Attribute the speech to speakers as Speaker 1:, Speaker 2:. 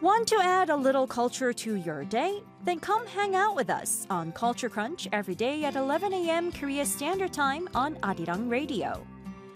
Speaker 1: Want to add a little culture to your day? Then come hang out with us on Culture Crunch every day at 11 a.m. Korea Standard Time on Arirang Radio.